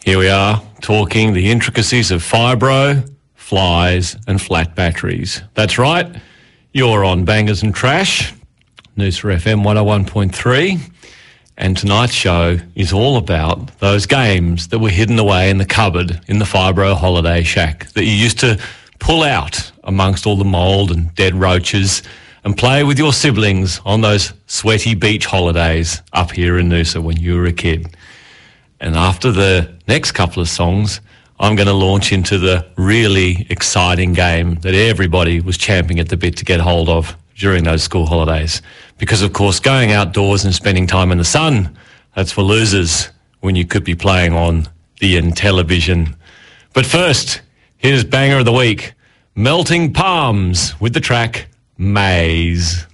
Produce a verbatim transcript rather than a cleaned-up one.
Here we are, talking the intricacies of fibro, flies and flat batteries. That's right, you're on Bangers and Trash, Noosa F M one oh one point three, and tonight's show is all about those games that were hidden away in the cupboard in the fibro holiday shack that you used to pull out amongst all the mould and dead roaches and play with your siblings on those sweaty beach holidays up here in Noosa when you were a kid. And after the next couple of songs, I'm going to launch into the really exciting game that everybody was champing at the bit to get hold of during those school holidays. Because, of course, going outdoors and spending time in the sun, that's for losers when you could be playing on the Intellivision. But first, here's Banger of the Week, Melting Palms with the track Maze.